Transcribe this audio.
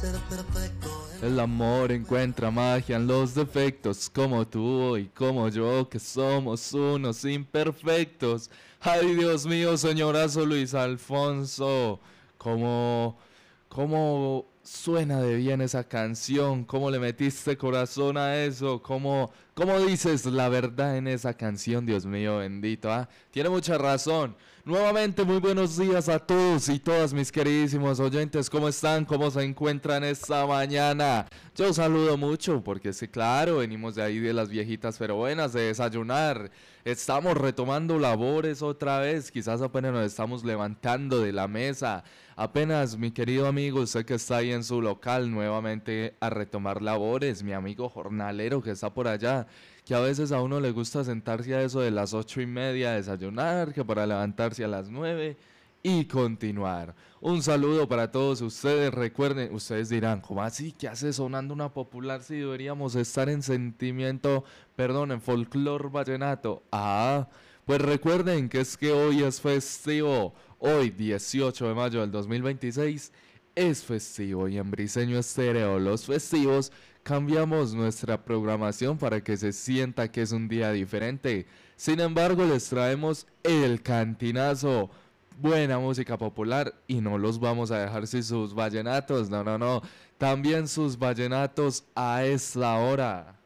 El amor encuentra magia en los defectos, como tú y como yo, que somos unos imperfectos. Ay, Dios mío, señorazo Luis Alfonso, cómo, cómo suena de bien esa canción, cómo le metiste corazón a eso, cómo dices la verdad en esa canción, Dios mío bendito, ¿ah? Tiene mucha razón. Nuevamente, muy buenos días a todos y todas mis queridísimos oyentes. ¿Cómo están? ¿Cómo se encuentran esta mañana? Yo saludo mucho porque sí, claro, venimos de ahí de las viejitas pero buenas de desayunar. Estamos retomando labores otra vez. Quizás apenas nos estamos levantando de la mesa. Apenas, mi querido amigo, usted que está ahí en su local nuevamente a retomar labores. Mi amigo jornalero que está por allá, que a veces a uno le gusta sentarse a eso de las 8:30 a desayunar, que para levantarse a las 9 y continuar. Un saludo para todos ustedes. Recuerden, ustedes dirán, ¿cómo así? ¿Qué hace sonando una popular si deberíamos estar en sentimiento, perdón, en folclor vallenato? Ah, pues recuerden que es que hoy es festivo. Hoy, 18 de mayo del 2026, es festivo y en Briseño Estéreo, los festivos, cambiamos nuestra programación para que se sienta que es un día diferente. Sin embargo, les traemos el cantinazo, buena música popular y no los vamos a dejar sin sus vallenatos, no, no, no, también sus vallenatos a esta hora.